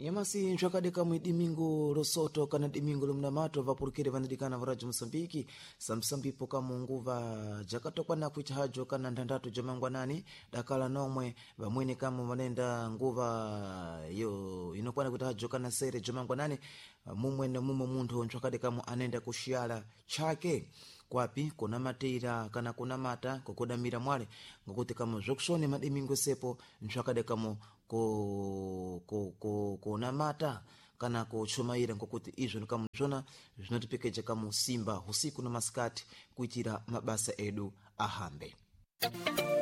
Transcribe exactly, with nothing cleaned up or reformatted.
Yamasi nchakadeka mwi dimingo losoto kana dimingo lumnamato vapurukire vanadikana varaja Mosambiki samsambipo kama nguva jakatokwa na kuita hajo kana ndandatu jamangwanani dakala nomwe vamwene kama vanenda nguva yo inokwana kuita hajo kana sere jamangwanani mumwe na mumwe muntu nchakadeka mu anenda kushiala chake kwapi kuna mateira kana kuna mata kukodamira mwale ngokuti kama zokushone madimingo sepo nchakadeka mu ko ko ko kuna mata kana kuchumaira ngokuti izvo nikamuzvona zvinotipikeje kama simba usiku na maskati kuitira mabasa edu ahambe.